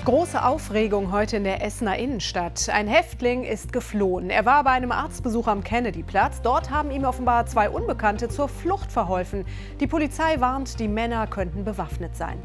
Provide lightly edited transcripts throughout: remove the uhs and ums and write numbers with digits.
Große Aufregung heute in der Essener Innenstadt. Ein Häftling ist geflohen. Er war bei einem Arztbesuch am Kennedyplatz. Dort haben ihm offenbar zwei Unbekannte zur Flucht verholfen. Die Polizei warnt, die Männer könnten bewaffnet sein.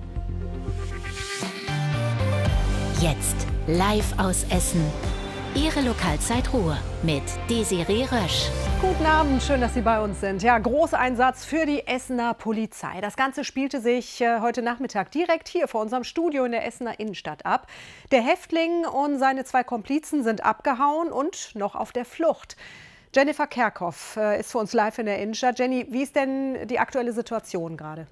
Jetzt live aus Essen. Ihre Lokalzeit Ruhr mit Desiree Rösch. Guten Abend, schön, dass Sie bei uns sind. Ja, Großeinsatz für die Essener Polizei. Das Ganze spielte sich heute Nachmittag direkt hier vor unserem Studio in der Essener Innenstadt ab. Der Häftling und seine zwei Komplizen sind abgehauen und noch auf der Flucht. Jennifer Kerkhoff ist für uns live in der Innenstadt. Jenny, wie ist denn die aktuelle Situation gerade?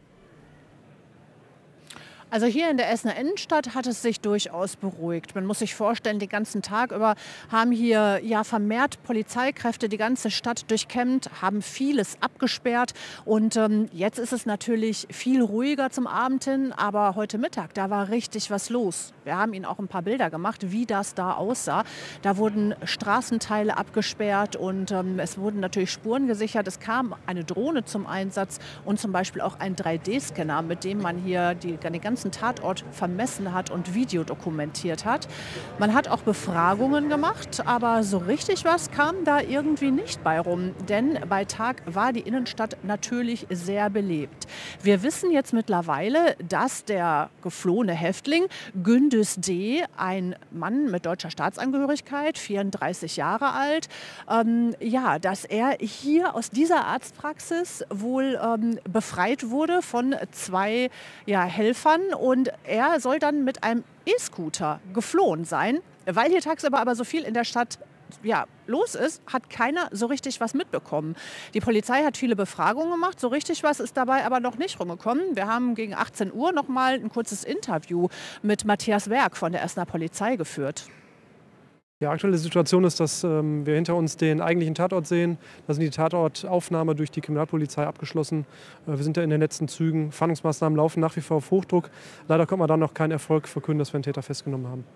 Also hier in der Essener Innenstadt hat es sich durchaus beruhigt. Man muss sich vorstellen, den ganzen Tag über haben hier vermehrt Polizeikräfte die ganze Stadt durchkämmt, haben vieles abgesperrt. Und jetzt ist es natürlich viel ruhiger zum Abend hin. Aber heute Mittag, da war richtig was los. Wir haben Ihnen auch ein paar Bilder gemacht, wie das da aussah. Da wurden Straßenteile abgesperrt und es wurden natürlich Spuren gesichert. Es kam eine Drohne zum Einsatz und zum Beispiel auch ein 3D-Scanner, mit dem man hier den ganzen Tatort vermessen hat und Video dokumentiert hat. Man hat auch Befragungen gemacht, aber so richtig was kam da irgendwie nicht bei rum. Denn bei Tag war die Innenstadt natürlich sehr belebt. Wir wissen jetzt mittlerweile, dass der geflohene Häftling Gündüz D., ein Mann mit deutscher Staatsangehörigkeit, 34 Jahre alt, dass er hier aus dieser Arztpraxis wohl befreit wurde von zwei Helfern. Und er soll dann mit einem E-Scooter geflohen sein. Weil hier tagsüber aber so viel in der Stadt los ist, hat keiner so richtig was mitbekommen. Die Polizei hat viele Befragungen gemacht, so richtig was ist dabei aber noch nicht rumgekommen. Wir haben gegen 18 Uhr noch mal ein kurzes Interview mit Matthias Werk von der Essener Polizei geführt. Die aktuelle Situation ist, dass wir hinter uns den eigentlichen Tatort sehen. Da sind die Tatortaufnahme durch die Kriminalpolizei abgeschlossen. Wir sind ja in den letzten Zügen. Fahndungsmaßnahmen laufen nach wie vor auf Hochdruck. Leider konnte man dann noch keinen Erfolg verkünden, dass wir einen Täter festgenommen haben.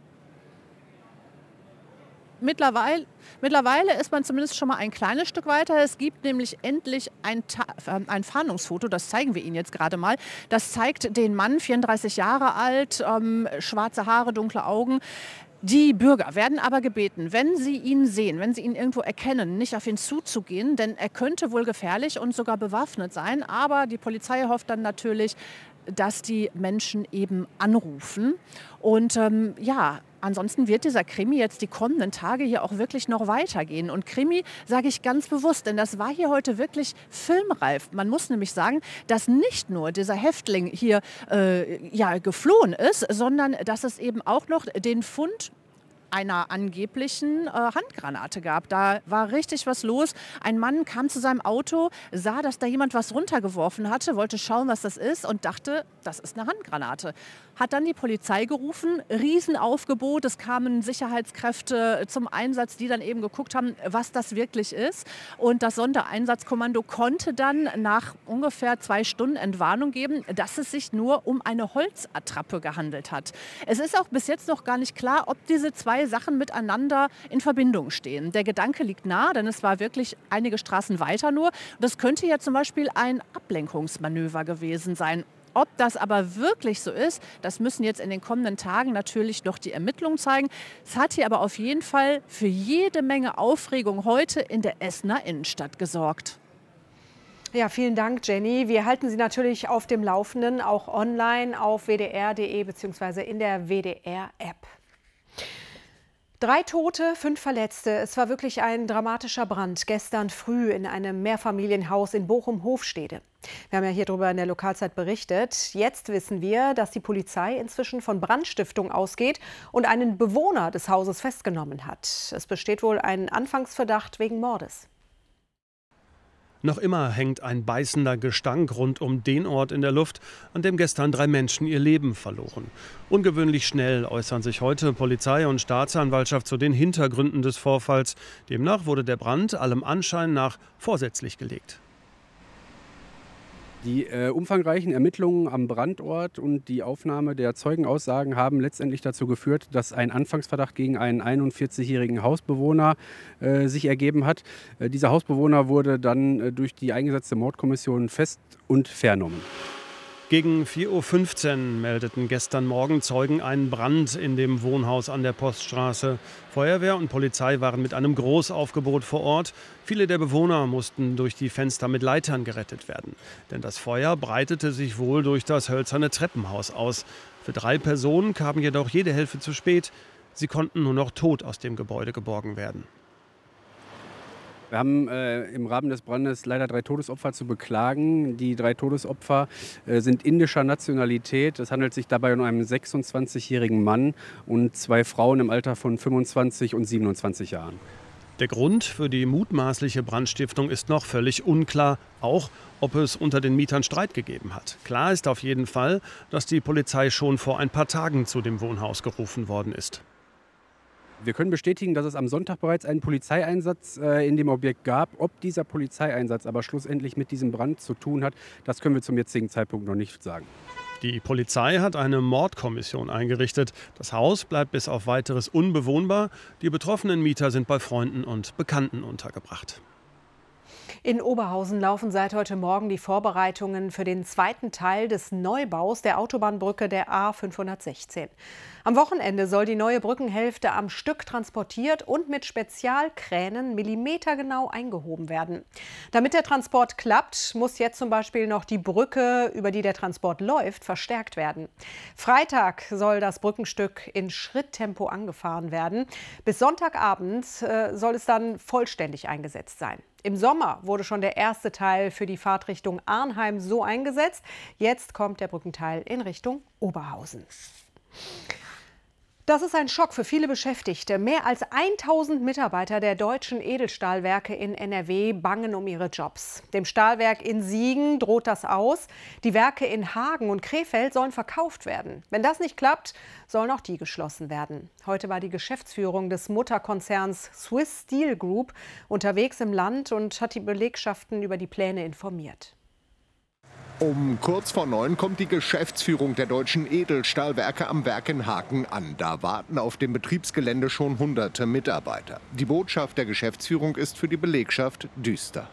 Mittlerweile ist man zumindest schon mal ein kleines Stück weiter. Es gibt nämlich endlich ein Fahndungsfoto, das zeigen wir Ihnen jetzt gerade mal. Das zeigt den Mann, 34 Jahre alt, schwarze Haare, dunkle Augen. Die Bürger werden aber gebeten, wenn sie ihn sehen, wenn sie ihn irgendwo erkennen, nicht auf ihn zuzugehen, denn er könnte wohl gefährlich und sogar bewaffnet sein. Aber die Polizei hofft dann natürlich, dass die Menschen eben anrufen. Und ansonsten wird dieser Krimi jetzt die kommenden Tage hier auch wirklich noch weitergehen. Und Krimi sage ich ganz bewusst, denn das war hier heute wirklich filmreif. Man muss nämlich sagen, dass nicht nur dieser Häftling hier geflohen ist, sondern dass es eben auch noch den Fund einer angeblichen Handgranate gab. Da war richtig was los. Ein Mann kam zu seinem Auto, sah, dass da jemand was runtergeworfen hatte, wollte schauen, was das ist und dachte, das ist eine Handgranate. Hat dann die Polizei gerufen, Riesenaufgebot, es kamen Sicherheitskräfte zum Einsatz, die dann eben geguckt haben, was das wirklich ist. Und das Sondereinsatzkommando konnte dann nach ungefähr 2 Stunden Entwarnung geben, dass es sich nur um eine Holzattrappe gehandelt hat. Es ist auch bis jetzt noch gar nicht klar, ob diese zwei Sachen miteinander in Verbindung stehen. Der Gedanke liegt nahe, denn es war wirklich einige Straßen weiter nur. Das könnte ja zum Beispiel ein Ablenkungsmanöver gewesen sein. Ob das aber wirklich so ist, das müssen jetzt in den kommenden Tagen natürlich noch die Ermittlungen zeigen. Es hat hier aber auf jeden Fall für jede Menge Aufregung heute in der Essener Innenstadt gesorgt. Ja, vielen Dank, Jenny. Wir halten Sie natürlich auf dem Laufenden, auch online auf wdr.de bzw. in der WDR-App. 3 Tote, 5 Verletzte. Es war wirklich ein dramatischer Brand gestern früh in einem Mehrfamilienhaus in Bochum-Hofstede. Wir haben ja hier drüber in der Lokalzeit berichtet. Jetzt wissen wir, dass die Polizei inzwischen von Brandstiftung ausgeht und einen Bewohner des Hauses festgenommen hat. Es besteht wohl ein Anfangsverdacht wegen Mordes. Noch immer hängt ein beißender Gestank rund um den Ort in der Luft, an dem gestern 3 Menschen ihr Leben verloren. Ungewöhnlich schnell äußern sich heute Polizei und Staatsanwaltschaft zu den Hintergründen des Vorfalls. Demnach wurde der Brand allem Anschein nach vorsätzlich gelegt. Die umfangreichen Ermittlungen am Brandort und die Aufnahme der Zeugenaussagen haben letztendlich dazu geführt, dass ein Anfangsverdacht gegen einen 41-jährigen Hausbewohner sich ergeben hat. Dieser Hausbewohner wurde dann durch die eingesetzte Mordkommission fest und vernommen. Gegen 4:15 Uhr meldeten gestern Morgen Zeugen einen Brand in dem Wohnhaus an der Poststraße. Feuerwehr und Polizei waren mit einem Großaufgebot vor Ort. Viele der Bewohner mussten durch die Fenster mit Leitern gerettet werden. Denn das Feuer breitete sich wohl durch das hölzerne Treppenhaus aus. Für 3 Personen kam jedoch jede Hilfe zu spät. Sie konnten nur noch tot aus dem Gebäude geborgen werden. Wir haben im Rahmen des Brandes leider 3 Todesopfer zu beklagen. Die 3 Todesopfer sind indischer Nationalität. Es handelt sich dabei um einen 26-jährigen Mann und 2 Frauen im Alter von 25 und 27 Jahren. Der Grund für die mutmaßliche Brandstiftung ist noch völlig unklar, auch ob es unter den Mietern Streit gegeben hat. Klar ist auf jeden Fall, dass die Polizei schon vor ein paar Tagen zu dem Wohnhaus gerufen worden ist. Wir können bestätigen, dass es am Sonntag bereits einen Polizeieinsatz in dem Objekt gab. Ob dieser Polizeieinsatz aber schlussendlich mit diesem Brand zu tun hat, das können wir zum jetzigen Zeitpunkt noch nicht sagen. Die Polizei hat eine Mordkommission eingerichtet. Das Haus bleibt bis auf Weiteres unbewohnbar. Die betroffenen Mieter sind bei Freunden und Bekannten untergebracht. In Oberhausen laufen seit heute Morgen die Vorbereitungen für den zweiten Teil des Neubaus der Autobahnbrücke der A516. Am Wochenende soll die neue Brückenhälfte am Stück transportiert und mit Spezialkränen millimetergenau eingehoben werden. Damit der Transport klappt, muss jetzt zum Beispiel noch die Brücke, über die der Transport läuft, verstärkt werden. Freitag soll das Brückenstück in Schritttempo angefahren werden. Bis Sonntagabend soll es dann vollständig eingesetzt sein. Im Sommer wurde schon der erste Teil für die Fahrtrichtung Arnheim so eingesetzt. Jetzt kommt der Brückenteil in Richtung Oberhausen. Das ist ein Schock für viele Beschäftigte. Mehr als 1000 Mitarbeiter der deutschen Edelstahlwerke in NRW bangen um ihre Jobs. Dem Stahlwerk in Siegen droht das aus. Die Werke in Hagen und Krefeld sollen verkauft werden. Wenn das nicht klappt, sollen auch die geschlossen werden. Heute war die Geschäftsführung des Mutterkonzerns Swiss Steel Group unterwegs im Land und hat die Belegschaften über die Pläne informiert. Um kurz vor 9 kommt die Geschäftsführung der deutschen Edelstahlwerke am Werk in Hagen an. Da warten auf dem Betriebsgelände schon hunderte Mitarbeiter. Die Botschaft der Geschäftsführung ist für die Belegschaft düster.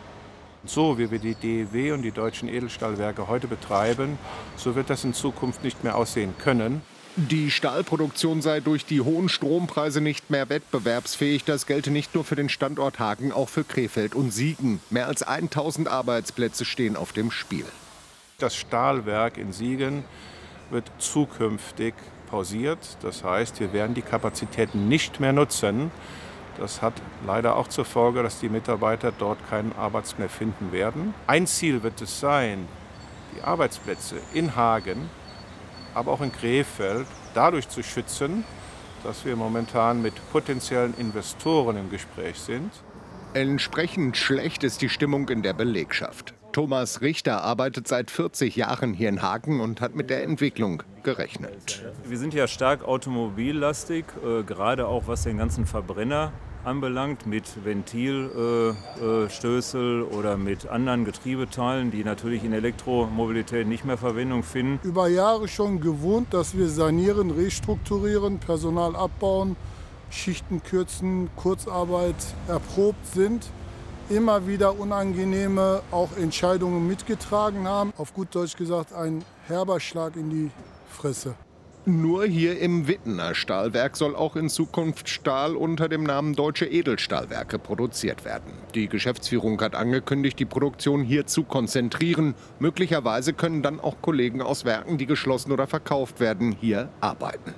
So wie wir die DEW und die deutschen Edelstahlwerke heute betreiben, so wird das in Zukunft nicht mehr aussehen können. Die Stahlproduktion sei durch die hohen Strompreise nicht mehr wettbewerbsfähig. Das gelte nicht nur für den Standort Hagen, auch für Krefeld und Siegen. Mehr als 1000 Arbeitsplätze stehen auf dem Spiel. Das Stahlwerk in Siegen wird zukünftig pausiert. Das heißt, wir werden die Kapazitäten nicht mehr nutzen. Das hat leider auch zur Folge, dass die Mitarbeiter dort keinen Arbeitsplatz mehr finden werden. Ein Ziel wird es sein, die Arbeitsplätze in Hagen, aber auch in Krefeld dadurch zu schützen, dass wir momentan mit potenziellen Investoren im Gespräch sind. Entsprechend schlecht ist die Stimmung in der Belegschaft. Thomas Richter arbeitet seit 40 Jahren hier in Hagen und hat mit der Entwicklung gerechnet. Wir sind ja stark automobillastig, gerade auch was den ganzen Verbrenner anbelangt, mit Ventilstößel oder mit anderen Getriebeteilen, die natürlich in Elektromobilität nicht mehr Verwendung finden. Über Jahre schon gewohnt, dass wir sanieren, restrukturieren, Personal abbauen, Schichten kürzen, Kurzarbeit erprobt sind. Immer wieder unangenehme auch Entscheidungen mitgetragen haben. Auf gut Deutsch gesagt, ein herber Schlag in die Fresse. Nur hier im Wittener Stahlwerk soll auch in Zukunft Stahl unter dem Namen Deutsche Edelstahlwerke produziert werden. Die Geschäftsführung hat angekündigt, die Produktion hier zu konzentrieren. Möglicherweise können dann auch Kollegen aus Werken, die geschlossen oder verkauft werden, hier arbeiten.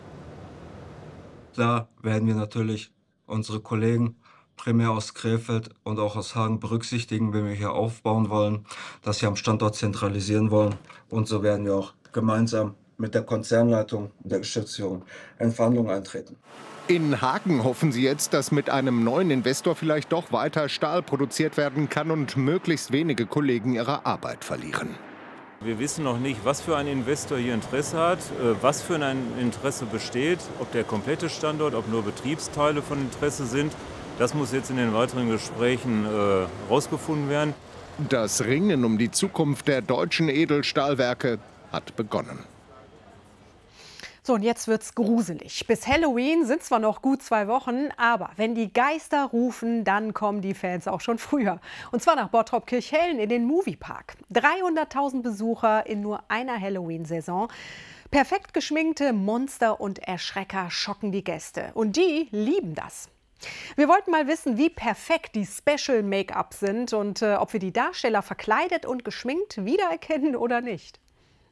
Da werden wir natürlich unsere Kollegen primär aus Krefeld und auch aus Hagen berücksichtigen, wenn wir hier aufbauen wollen, dass wir am Standort zentralisieren wollen. Und so werden wir auch gemeinsam mit der Konzernleitung und der Geschäftsführung in Verhandlungen eintreten. In Hagen hoffen sie jetzt, dass mit einem neuen Investor vielleicht doch weiter Stahl produziert werden kann und möglichst wenige Kollegen ihre Arbeit verlieren. Wir wissen noch nicht, was für ein Investor hier Interesse hat, was für ein Interesse besteht, ob der komplette Standort, ob nur Betriebsteile von Interesse sind. Das muss jetzt in den weiteren Gesprächen rausgefunden werden. Das Ringen um die Zukunft der deutschen Edelstahlwerke hat begonnen. So, und jetzt wird's gruselig. Bis Halloween sind zwar noch gut 2 Wochen, aber wenn die Geister rufen, dann kommen die Fans auch schon früher. Und zwar nach Bottrop-Kirchhellen in den Moviepark. 300.000 Besucher in nur einer Halloween-Saison. Perfekt geschminkte Monster und Erschrecker schocken die Gäste. Und die lieben das. Wir wollten mal wissen, wie perfekt die Special-Make-up sind und ob wir die Darsteller verkleidet und geschminkt wiedererkennen oder nicht.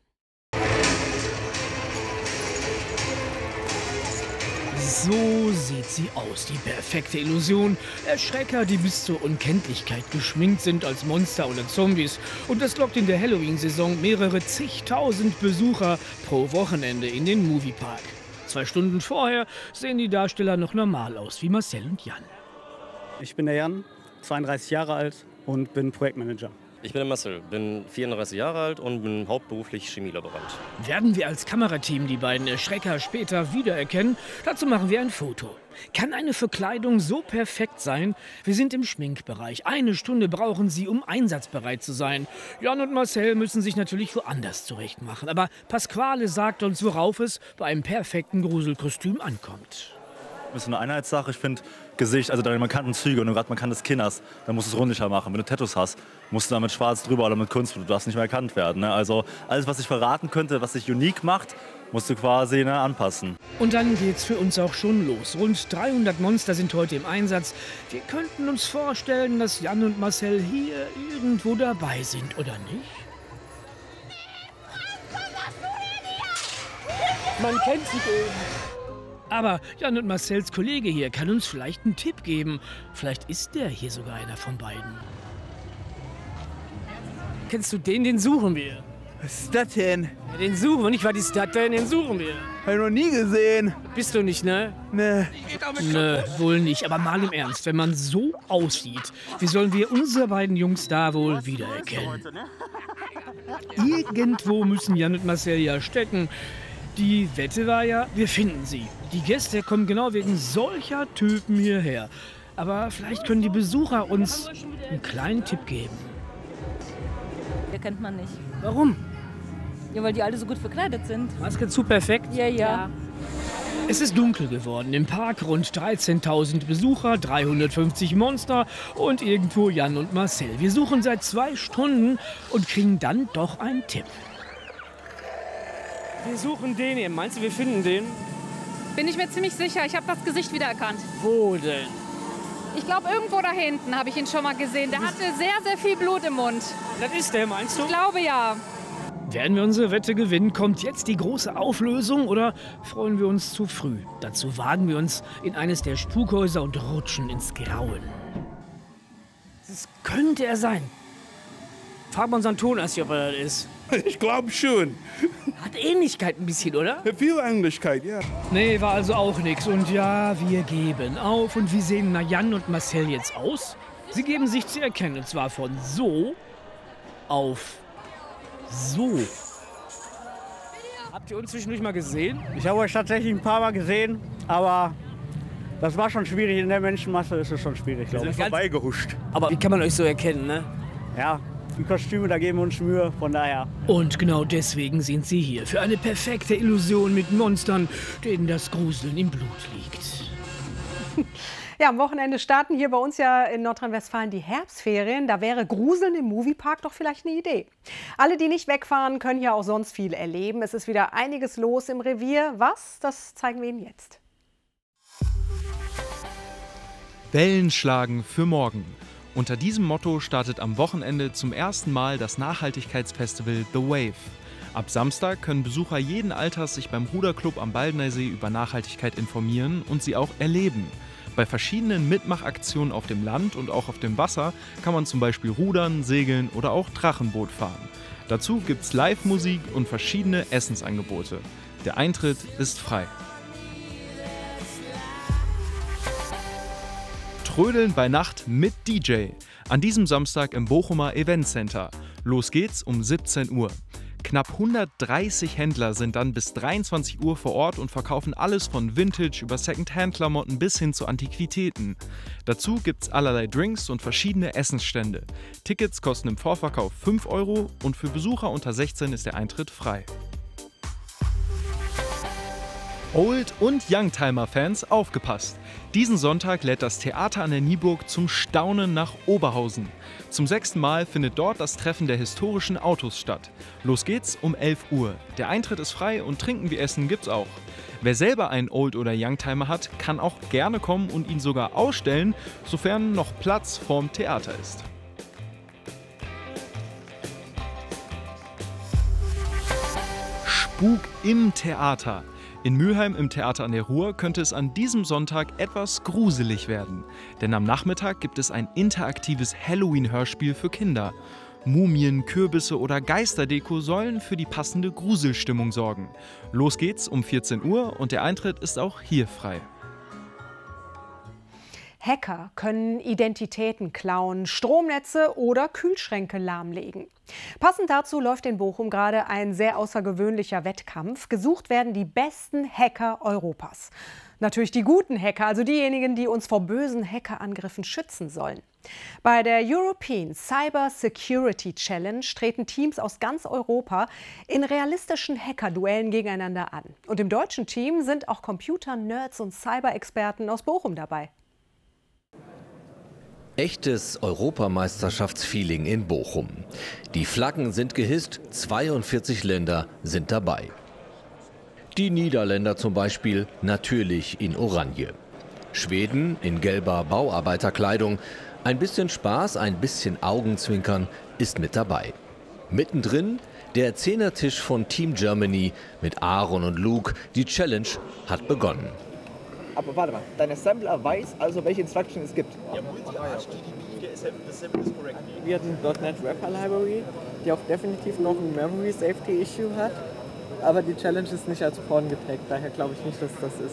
So sieht sie aus, die perfekte Illusion. Erschrecker, die bis zur Unkenntlichkeit geschminkt sind als Monster oder Zombies. Und das lockt in der Halloween-Saison mehrere zigtausend Besucher pro Wochenende in den Moviepark. 2 Stunden vorher sehen die Darsteller noch normal aus, wie Marcel und Jan. Ich bin der Jan, 32 Jahre alt und bin Projektmanager. Ich bin der Marcel, bin 34 Jahre alt und bin hauptberuflich Chemielaborant. Werden wir als Kamerateam die beiden Erschrecker später wiedererkennen? Dazu machen wir ein Foto. Kann eine Verkleidung so perfekt sein? Wir sind im Schminkbereich. 1 Stunde brauchen sie, um einsatzbereit zu sein. Jan und Marcel müssen sich natürlich woanders zurechtmachen. Aber Pasquale sagt uns, worauf es bei einem perfekten Gruselkostüm ankommt. Das ist eine Einheitssache. Ich finde, Gesicht, also deine markanten Züge und gerade markantes Kinn hast, dann musst du es rundlicher machen. Wenn du Tattoos hast, musst du damit schwarz drüber oder mit Kunst, du darfst nicht mehr erkannt werden. Ne? Also alles, was dich verraten könnte, was dich unique macht, musst du quasi anpassen. Und dann geht's für uns auch schon los. Rund 300 Monster sind heute im Einsatz. Wir könnten uns vorstellen, dass Jan und Marcel hier irgendwo dabei sind, oder nicht? Man kennt sich eben. Aber Jan und Marcels Kollege hier kann uns vielleicht einen Tipp geben. Vielleicht ist der hier sogar einer von beiden. Kennst du den? Den suchen wir. Was ist das denn? Ja, den suchen wir nicht. Was ist das denn? Den suchen wir. Hab ich noch nie gesehen. Bist du nicht, ne? Ne. Nö, wohl nicht. Aber mal im Ernst, wenn man so aussieht, wie sollen wir unsere beiden Jungs da wohl wiedererkennen? Irgendwo müssen Jan und Marcel ja stecken. Die Wette war ja, wir finden sie. Die Gäste kommen genau wegen solcher Typen hierher. Aber vielleicht können die Besucher uns einen kleinen Tipp geben. Der kennt man nicht. Warum? Ja, weil die alle so gut verkleidet sind. Maske zu perfekt? Ja. Es ist dunkel geworden. Im Park rund 13.000 Besucher, 350 Monster und irgendwo Jan und Marcel. Wir suchen seit 2 Stunden und kriegen dann doch einen Tipp. Wir suchen den hier. Meinst du, wir finden den? Bin ich mir ziemlich sicher. Ich habe das Gesicht wiedererkannt. Wo denn? Ich glaube, irgendwo da hinten habe ich ihn schon mal gesehen. Der hatte sehr, sehr viel Blut im Mund. Das ist der, meinst du? Ich glaube, ja. Werden wir unsere Wette gewinnen? Kommt jetzt die große Auflösung oder freuen wir uns zu früh? Dazu wagen wir uns in eines der Spukhäuser und rutschen ins Grauen. Das könnte er sein. Frag mal unseren Tonassi, ob er das ist. Ich glaube schon. Hat Ähnlichkeit ein bisschen, oder? Viel Ähnlichkeit, ja. Nee, war also auch nichts. Und ja, wir geben auf. Und wie sehen Jan und Marcel jetzt aus? Sie geben sich zu erkennen. Und zwar von so auf so. Habt ihr uns zwischendurch mal gesehen? Ich habe euch tatsächlich ein paar Mal gesehen, aber das war schon schwierig. In der Menschenmasse ist es schon schwierig, glaube ich. Vorbeigehuscht. Aber wie kann man euch so erkennen, ne? Ja, die Kostüme, da geben wir uns Mühe, von daher. Und genau deswegen sind sie hier. Für eine perfekte Illusion mit Monstern, denen das Gruseln im Blut liegt. Ja, am Wochenende starten hier bei uns ja in Nordrhein-Westfalen die Herbstferien. Da wäre Gruseln im Moviepark doch vielleicht eine Idee. Alle, die nicht wegfahren, können ja auch sonst viel erleben. Es ist wieder einiges los im Revier. Was? Das zeigen wir Ihnen jetzt. Wellen schlagen für morgen. Unter diesem Motto startet am Wochenende zum ersten Mal das Nachhaltigkeitsfestival The Wave. Ab Samstag können Besucher jeden Alters sich beim Ruderclub am Baldnersee über Nachhaltigkeit informieren und sie auch erleben. Bei verschiedenen Mitmachaktionen auf dem Land und auch auf dem Wasser kann man zum Beispiel rudern, segeln oder auch Drachenboot fahren. Dazu gibt's Live-Musik und verschiedene Essensangebote. Der Eintritt ist frei. Trödeln bei Nacht mit DJ. An diesem Samstag im Bochumer Event Center. Los geht's um 17 Uhr. Knapp 130 Händler sind dann bis 23 Uhr vor Ort und verkaufen alles von Vintage über Second-Hand-Klamotten bis hin zu Antiquitäten. Dazu gibt's allerlei Drinks und verschiedene Essensstände. Tickets kosten im Vorverkauf 5 € und für Besucher unter 16 ist der Eintritt frei. Old- und Youngtimer-Fans aufgepasst. Diesen Sonntag lädt das Theater an der Nieburg zum Staunen nach Oberhausen. Zum 6. Mal findet dort das Treffen der historischen Autos statt. Los geht's um 11 Uhr. Der Eintritt ist frei und Trinken wie Essen gibt's auch. Wer selber einen Old- oder Youngtimer hat, kann auch gerne kommen und ihn sogar ausstellen, sofern noch Platz vorm Theater ist. Spuk im Theater. In Mülheim im Theater an der Ruhr könnte es an diesem Sonntag etwas gruselig werden. Denn am Nachmittag gibt es ein interaktives Halloween-Hörspiel für Kinder. Mumien, Kürbisse oder Geisterdeko sollen für die passende Gruselstimmung sorgen. Los geht's um 14 Uhr und der Eintritt ist auch hier frei. Hacker können Identitäten klauen, Stromnetze oder Kühlschränke lahmlegen. Passend dazu läuft in Bochum gerade ein sehr außergewöhnlicher Wettkampf. Gesucht werden die besten Hacker Europas. Natürlich die guten Hacker, also diejenigen, die uns vor bösen Hackerangriffen schützen sollen. Bei der European Cyber Security Challenge treten Teams aus ganz Europa in realistischen Hacker-Duellen gegeneinander an. Und im deutschen Team sind auch Computer-Nerds und Cyber-Experten aus Bochum dabei. Echtes Europameisterschaftsfeeling in Bochum. Die Flaggen sind gehisst, 42 Länder sind dabei. Die Niederländer zum Beispiel natürlich in Oranje. Schweden in gelber Bauarbeiterkleidung. Ein bisschen Spaß, ein bisschen Augenzwinkern ist mit dabei. Mittendrin der Zehnertisch von Team Germany mit Aaron und Luke. Die Challenge hat begonnen. Aber warte mal, dein Assembler weiß also, welche Instruction es gibt. Ja, multi-HTTP, Assembly is correct. Wir hatten .NET Wrapper Library, die auch definitiv noch ein Memory Safety Issue hat. Aber die Challenge ist nicht als Porn getaggt, daher glaube ich nicht, dass das ist.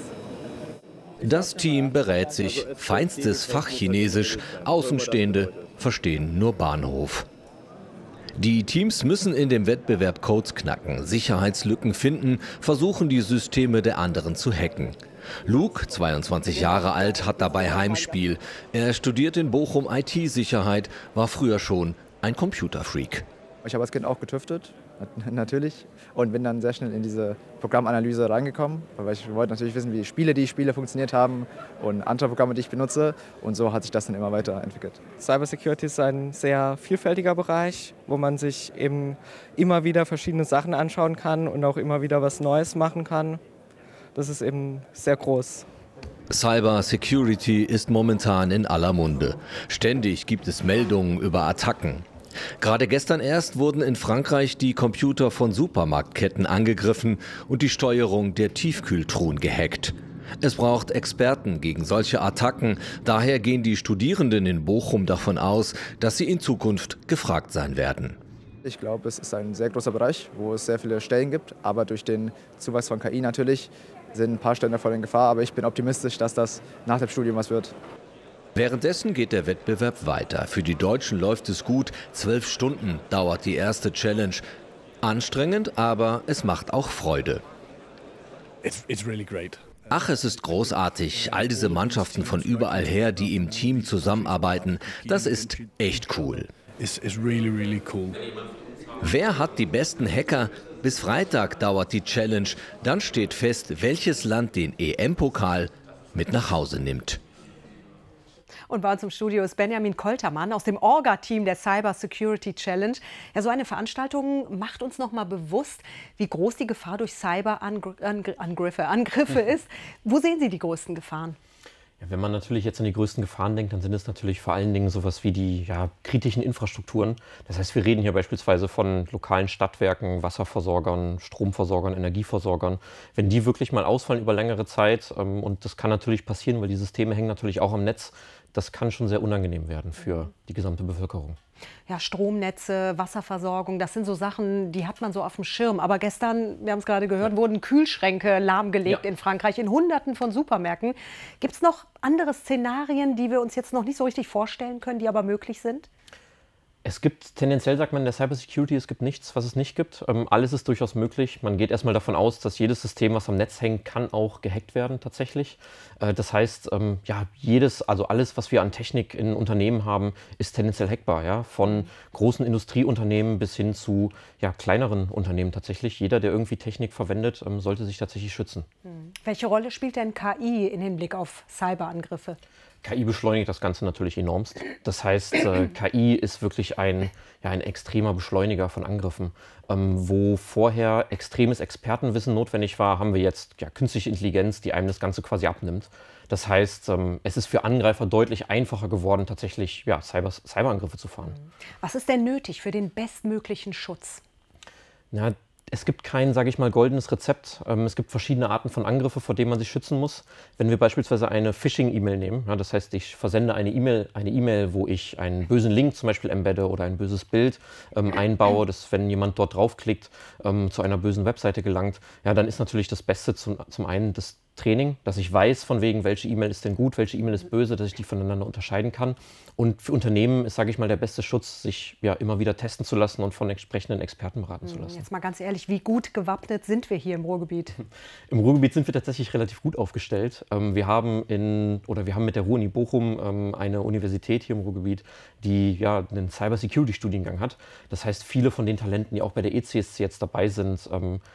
Das Team berät sich, feinstes Fachchinesisch, Außenstehende verstehen nur Bahnhof. Die Teams müssen in dem Wettbewerb Codes knacken, Sicherheitslücken finden, versuchen die Systeme der anderen zu hacken. Luke, 22 Jahre alt, hat dabei Heimspiel. Er studiert in Bochum IT-Sicherheit, war früher schon ein Computerfreak. Ich habe als Kind auch getüftet, natürlich, und bin dann sehr schnell in diese Programmanalyse reingekommen, weil ich wollte natürlich wissen, wie die ich spiele, funktioniert haben und andere Programme, die ich benutze, und so hat sich das dann immer weiterentwickelt. Cybersecurity ist ein sehr vielfältiger Bereich, wo man sich eben immer wieder verschiedene Sachen anschauen kann und auch immer wieder was Neues machen kann. Das ist eben sehr groß. Cyber Security ist momentan in aller Munde. Ständig gibt es Meldungen über Attacken. Gerade gestern erst wurden in Frankreich die Computer von Supermarktketten angegriffen und die Steuerung der Tiefkühltruhen gehackt. Es braucht Experten gegen solche Attacken. Daher gehen die Studierenden in Bochum davon aus, dass sie in Zukunft gefragt sein werden. Ich glaube, es ist ein sehr großer Bereich, wo es sehr viele Stellen gibt. Aber durch den Zuwachs von KI natürlich sind ein paar Stellen davon in Gefahr. Aber ich bin optimistisch, dass das nach dem Studium was wird. Währenddessen geht der Wettbewerb weiter. Für die Deutschen läuft es gut. 12 Stunden dauert die erste Challenge. Anstrengend, aber es macht auch Freude. It's really great. Ach, es ist großartig. All diese Mannschaften von überall her, die im Team zusammenarbeiten, das ist echt cool. It's really, really cool. Wer hat die besten Hacker? Bis Freitag dauert die Challenge. Dann steht fest, welches Land den EM-Pokal mit nach Hause nimmt. Und bei uns im Studio ist Benjamin Koltermann aus dem Orga-Team der Cyber Security Challenge. Ja, so eine Veranstaltung macht uns noch mal bewusst, wie groß die Gefahr durch Cyberangriffe ist. Wo sehen Sie die größten Gefahren? Ja, wenn man natürlich jetzt an die größten Gefahren denkt, dann sind es natürlich vor allen Dingen sowas wie die kritischen Infrastrukturen. Das heißt, wir reden hier beispielsweise von lokalen Stadtwerken, Wasserversorgern, Stromversorgern, Energieversorgern. Wenn die wirklich mal ausfallen über längere Zeit, und das kann natürlich passieren, weil die Systeme hängen natürlich auch am Netz, das kann schon sehr unangenehm werden für die gesamte Bevölkerung. Ja, Stromnetze, Wasserversorgung, das sind so Sachen, die hat man so auf dem Schirm. Aber gestern, wir haben es gerade gehört, wurden Kühlschränke lahmgelegt in Frankreich, in Hunderten von Supermärkten. Gibt es noch andere Szenarien, die wir uns jetzt noch nicht so richtig vorstellen können, die aber möglich sind? Es gibt tendenziell, sagt man in der Cybersecurity, es gibt nichts, was es nicht gibt. Alles ist durchaus möglich. Man geht erstmal davon aus, dass jedes System, was am Netz hängt, kann auch gehackt werden tatsächlich. Das heißt, alles, was wir an Technik in Unternehmen haben, ist tendenziell hackbar. Ja? Von großen Industrieunternehmen bis hin zu kleineren Unternehmen tatsächlich. Jeder, der irgendwie Technik verwendet, sollte sich tatsächlich schützen. Welche Rolle spielt denn KI in Hinblick auf Cyberangriffe? KI beschleunigt das Ganze natürlich enormst. Das heißt, KI ist wirklich ein extremer Beschleuniger von Angriffen. Wo vorher extremes Expertenwissen notwendig war, haben wir jetzt künstliche Intelligenz, die einem das Ganze quasi abnimmt. Das heißt, es ist für Angreifer deutlich einfacher geworden, tatsächlich Cyberangriffe zu fahren. Was ist denn nötig für den bestmöglichen Schutz? Na, es gibt kein, sage ich mal, goldenes Rezept. Es gibt verschiedene Arten von Angriffe, vor denen man sich schützen muss. Wenn wir beispielsweise eine Phishing-E-Mail nehmen, das heißt, ich versende eine E-Mail, wo ich einen bösen Link zum Beispiel embedde oder ein böses Bild einbaue, dass wenn jemand dort draufklickt, zu einer bösen Webseite gelangt, dann ist natürlich das Beste zum einen das Training, dass ich weiß, von wegen, welche E-Mail ist denn gut, welche E-Mail ist böse, dass ich die voneinander unterscheiden kann. Und für Unternehmen ist, sage ich mal, der beste Schutz, sich immer wieder testen zu lassen und von entsprechenden Experten beraten zu lassen. Jetzt mal ganz ehrlich, wie gut gewappnet sind wir hier im Ruhrgebiet? Im Ruhrgebiet sind wir tatsächlich relativ gut aufgestellt. Wir haben mit der Ruhr-Uni Bochum eine Universität hier im Ruhrgebiet, die einen Cyber-Security-Studiengang hat. Das heißt, viele von den Talenten, die auch bei der ECSC jetzt dabei sind,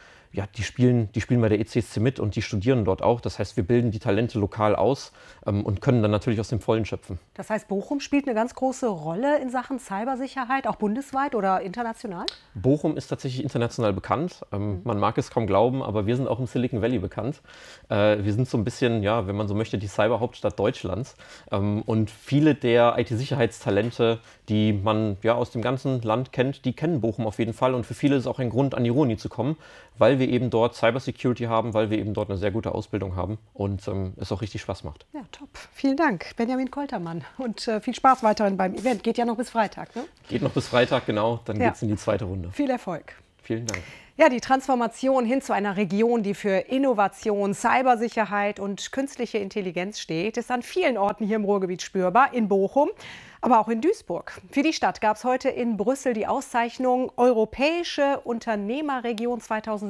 die spielen bei der ECSC mit und die studieren dort auch. Das heißt, wir bilden die Talente lokal aus und können dann natürlich aus dem Vollen schöpfen. Das heißt, Bochum spielt eine ganz große Rolle in Sachen Cybersicherheit, auch bundesweit oder international? Bochum ist tatsächlich international bekannt. Man mag es kaum glauben, aber wir sind auch im Silicon Valley bekannt. Wir sind so ein bisschen, wenn man so möchte, die Cyberhauptstadt Deutschlands. Und viele der IT-Sicherheitstalente, die man aus dem ganzen Land kennt, die kennen Bochum auf jeden Fall. Und für viele ist es auch ein Grund, an die Ruhr-Uni zu kommen, weil wir eben dort Cybersecurity haben, weil wir eben dort eine sehr gute Ausbildung haben und es auch richtig Spaß macht. Ja, top. Vielen Dank, Benjamin Koltermann. Und viel Spaß weiterhin beim Event. Geht ja noch bis Freitag, ne? Geht noch bis Freitag, genau. Dann geht es in die zweite Runde. Viel Erfolg. Vielen Dank. Ja, die Transformation hin zu einer Region, die für Innovation, Cybersicherheit und künstliche Intelligenz steht, ist an vielen Orten hier im Ruhrgebiet spürbar, in Bochum, aber auch in Duisburg. Für die Stadt gab es heute in Brüssel die Auszeichnung Europäische Unternehmerregion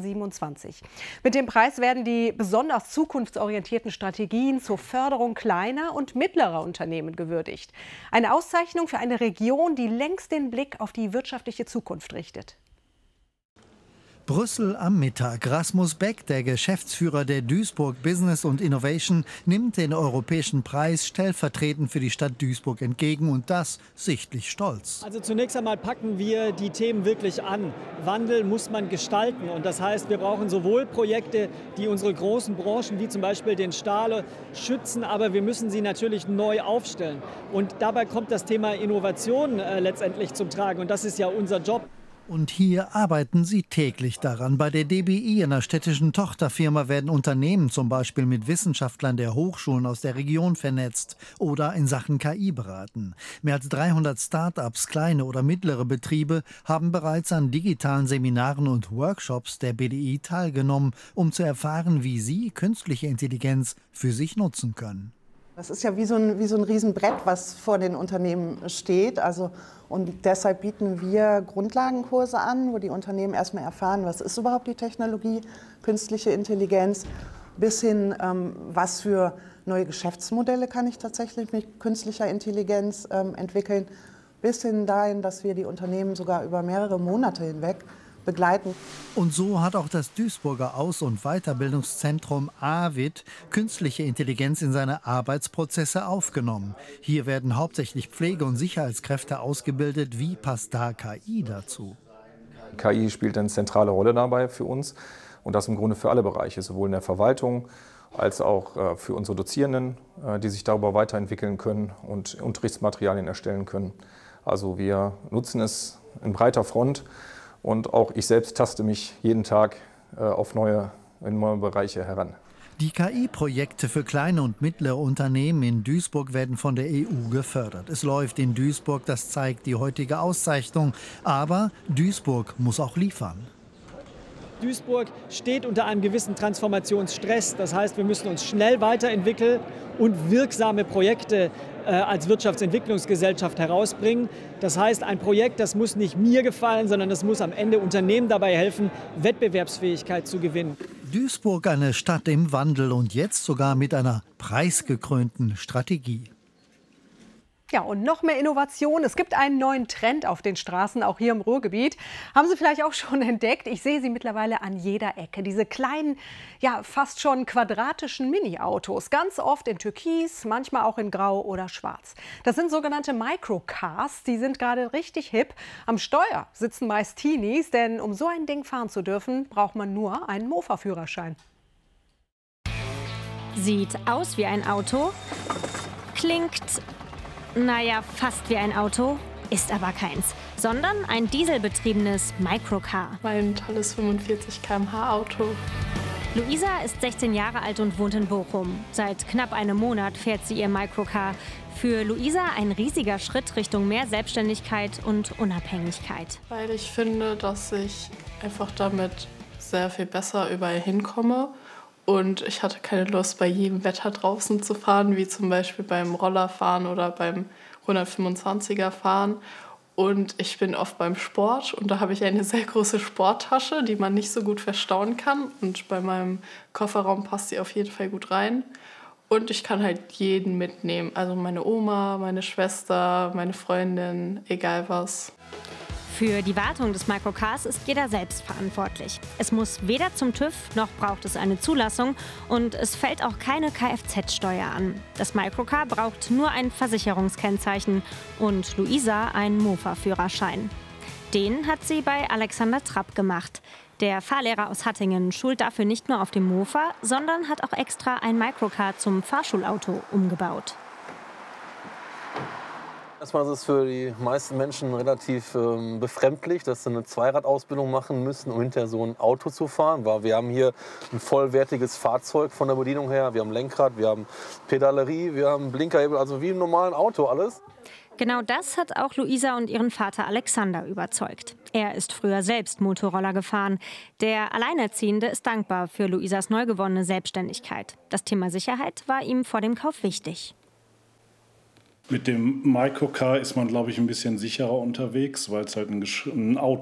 2027. Mit dem Preis werden die besonders zukunftsorientierten Strategien zur Förderung kleiner und mittlerer Unternehmen gewürdigt. Eine Auszeichnung für eine Region, die längst den Blick auf die wirtschaftliche Zukunft richtet. Brüssel am Mittag. Rasmus Beck, der Geschäftsführer der Duisburg Business und Innovation, nimmt den europäischen Preis stellvertretend für die Stadt Duisburg entgegen und das sichtlich stolz. Also zunächst einmal packen wir die Themen wirklich an. Wandel muss man gestalten und das heißt, wir brauchen sowohl Projekte, die unsere großen Branchen wie zum Beispiel den Stahl schützen, aber wir müssen sie natürlich neu aufstellen. Und dabei kommt das Thema Innovation letztendlich zum Tragen und das ist ja unser Job. Und hier arbeiten sie täglich daran. Bei der DBI, einer städtischen Tochterfirma, werden Unternehmen zum Beispiel mit Wissenschaftlern der Hochschulen aus der Region vernetzt oder in Sachen KI beraten. Mehr als 300 Start-ups, kleine oder mittlere Betriebe, haben bereits an digitalen Seminaren und Workshops der BDI teilgenommen, um zu erfahren, wie sie künstliche Intelligenz für sich nutzen können. Das ist ja wie so ein Riesenbrett, was vor den Unternehmen steht. Und deshalb bieten wir Grundlagenkurse an, wo die Unternehmen erstmal erfahren, was ist überhaupt die Technologie, künstliche Intelligenz, bis hin, was für neue Geschäftsmodelle kann ich tatsächlich mit künstlicher Intelligenz entwickeln, bis hin dahin, dass wir die Unternehmen sogar über mehrere Monate hinweg begleiten. Und so hat auch das Duisburger Aus- und Weiterbildungszentrum AWIT künstliche Intelligenz in seine Arbeitsprozesse aufgenommen. Hier werden hauptsächlich Pflege- und Sicherheitskräfte ausgebildet. Wie passt da KI dazu? KI spielt eine zentrale Rolle dabei für uns und das im Grunde für alle Bereiche, sowohl in der Verwaltung als auch für unsere Dozierenden, die sich darüber weiterentwickeln können und Unterrichtsmaterialien erstellen können. Also wir nutzen es in breiter Front. Und auch ich selbst taste mich jeden Tag auf neue Bereiche heran. Die KI-Projekte für kleine und mittlere Unternehmen in Duisburg werden von der EU gefördert. Es läuft in Duisburg, das zeigt die heutige Auszeichnung. Aber Duisburg muss auch liefern. Duisburg steht unter einem gewissen Transformationsstress. Das heißt, wir müssen uns schnell weiterentwickeln und wirksame Projekte als Wirtschaftsentwicklungsgesellschaft herausbringen. Das heißt, ein Projekt, das muss nicht mir gefallen, sondern das muss am Ende Unternehmen dabei helfen, Wettbewerbsfähigkeit zu gewinnen. Duisburg, eine Stadt im Wandel und jetzt sogar mit einer preisgekrönten Strategie. Ja, und noch mehr Innovation. Es gibt einen neuen Trend auf den Straßen, auch hier im Ruhrgebiet. Haben Sie vielleicht auch schon entdeckt? Ich sehe sie mittlerweile an jeder Ecke. Diese kleinen, ja fast schon quadratischen Mini-Autos. Ganz oft in Türkis, manchmal auch in Grau oder Schwarz. Das sind sogenannte Microcars. Die sind gerade richtig hip. Am Steuer sitzen meist Teenies, denn um so ein Ding fahren zu dürfen, braucht man nur einen Mofa-Führerschein. Sieht aus wie ein Auto, klingt, naja, fast wie ein Auto, ist aber keins, sondern ein dieselbetriebenes Microcar. Mein tolles 45 km/h Auto. Luisa ist 16 Jahre alt und wohnt in Bochum. Seit knapp einem Monat fährt sie ihr Microcar. Für Luisa ein riesiger Schritt Richtung mehr Selbstständigkeit und Unabhängigkeit. Weil ich finde, dass ich einfach damit sehr viel besser überall hinkomme. Und ich hatte keine Lust, bei jedem Wetter draußen zu fahren, wie zum Beispiel beim Rollerfahren oder beim 125er fahren. Und ich bin oft beim Sport und da habe ich eine sehr große Sporttasche, die man nicht so gut verstauen kann. Und bei meinem Kofferraum passt sie auf jeden Fall gut rein. Und ich kann halt jeden mitnehmen, also meine Oma, meine Schwester, meine Freundin, egal was. Für die Wartung des Microcars ist jeder selbst verantwortlich. Es muss weder zum TÜV, noch braucht es eine Zulassung und es fällt auch keine Kfz-Steuer an. Das Microcar braucht nur ein Versicherungskennzeichen und Luisa einen Mofa-Führerschein. Den hat sie bei Alexander Trapp gemacht. Der Fahrlehrer aus Hattingen schult dafür nicht nur auf dem Mofa, sondern hat auch extra ein Microcar zum Fahrschulauto umgebaut. Erstmal ist es für die meisten Menschen relativ befremdlich, dass sie eine Zweiradausbildung machen müssen, um hinterher so ein Auto zu fahren. Weil wir haben hier ein vollwertiges Fahrzeug von der Bedienung her. Wir haben Lenkrad, wir haben Pedalerie, wir haben Blinkerhebel, also wie im normalen Auto alles. Genau das hat auch Luisa und ihren Vater Alexander überzeugt. Er ist früher selbst Motorroller gefahren. Der Alleinerziehende ist dankbar für Luisas neu gewonnene Selbstständigkeit. Das Thema Sicherheit war ihm vor dem Kauf wichtig. Mit dem Microcar ist man, glaube ich, ein bisschen sicherer unterwegs, weil es halt ein Auto